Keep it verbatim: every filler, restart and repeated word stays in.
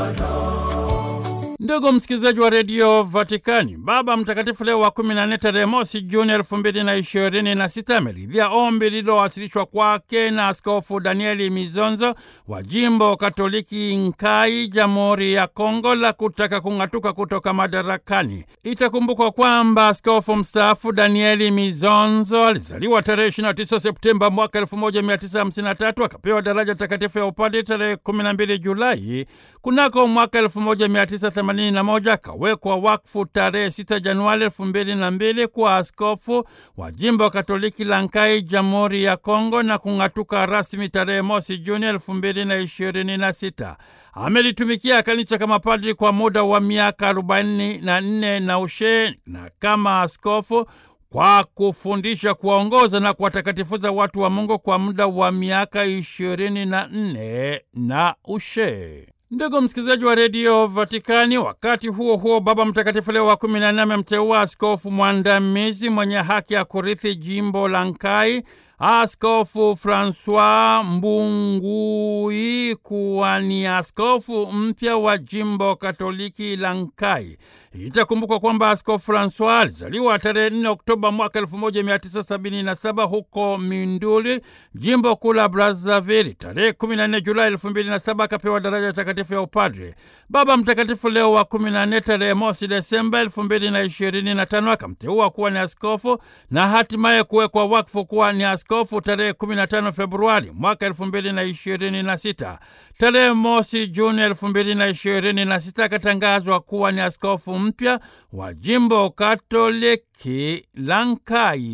Ndugu msikilizaji wa redio Vatikani, Baba Mtakatifu Leo wa kumi na nne tarehe mosi Juni elfu mbili na ishirini na sita ameridhia ombi lililowasilishwa kwake na Askofu Danieli Mizonzo wa jimbo Katoliki Nkai, Jamhuri ya Kongo, la kutaka kung'atuka kutoka madarakani. Itakumbukwa kwamba askofu mstaafu Danieli Mizonzo alizaliwa tarehe ishirini na tisa Septemba mwaka elfu moja mia tisa hamsini na tatu, akapewa daraja takatifu ya upadre tarehe kumi na mbili Julai kunako mwaka elfu moja mia tisa themanini na moja, akawekwa wakfu tarehe sita Januari elfu mbili na mbili kwa askofu wa jimbo Katoliki la Nkai, Jamhuri ya Kongo, na kung'atuka rasmi tarehe mosi Juni elfu mbili na ishirini na sita. Amelitumikia kanisa kama padri kwa muda wa miaka arobaini na nne na ushe, na kama askofu kwa kufundisha, kuwaongoza na kuwatakatifuza watu wa Mungu kwa muda wa miaka ishirini na nne na ushe. Ndugu msikilizaji wa redio Vatikani, wakati huo huo, Baba Mtakatifu Leo wa kumi na nne amemteua askofu mwandamizi mwenye haki ya kurithi jimbo la Nkai, Askofu Francois Mbungui, kuwa ni askofu mpya wa jimbo Katoliki la Nkai. Itakumbukwa kwamba Askofu Francois alizaliwa tarehe nne Oktoba mwaka elfu moja mia tisa sabini na saba huko Minduli, jimbo kuu la Brazzaville. Tarehe kumi na nne Julai elfu mbili na saba akapewa daraja takatifu ya upadre. Baba Mtakatifu Leo wa kumi na nne tarehe mosi Desemba elfu mbili na ishirini na tano akamteua kuwa ni askofu na hatimaye kuwekwa wakfu kuwa ni askofu tarehe kumi na tano Februari mwaka elfu mbili na ishirini na sita. Tarehe mosi Juni elfu mbili na ishirini na sita akatangazwa kuwa ni askofu mpya wa jimbo Katoliki la Nkai.